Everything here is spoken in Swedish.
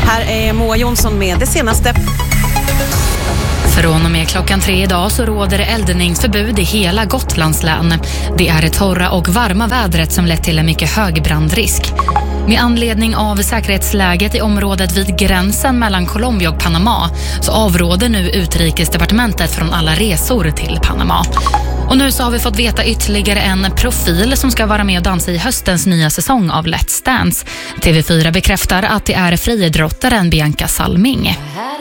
Här är Moa Jonsson med det senaste. Från och med klockan 3 idag så råder det eldningsförbud i hela Gotlandslän. Det är det torra och varma vädret som lett till en mycket hög brandrisk. Med anledning av säkerhetsläget i området vid gränsen mellan Colombia och Panama så avråder nu Utrikesdepartementet från alla resor till Panama. Och nu så har vi fått veta ytterligare en profil som ska vara med och dansa i höstens nya säsong av Let's Dance. TV4 bekräftar att det är friidrottaren Bianca Salming.